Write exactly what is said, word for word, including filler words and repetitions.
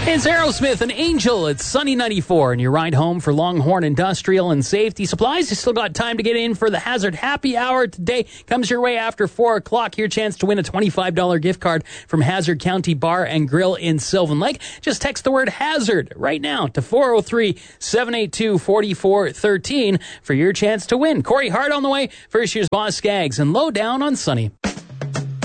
It's Aerosmith and Angel. It's Sunny ninety-four, and your ride home for Longhorn Industrial and Safety Supplies. You still got time to get in for the Hazard Happy Hour today. Comes your way after four o'clock. Your chance to win a twenty-five dollars gift card from Hazard County Bar and Grill in Sylvan Lake. Just text the word Hazard right now to four oh three, seven eight two, four four one three for your chance to win. Corey Hart on the way. First year's Boss Skaggs and Low Down on Sunny.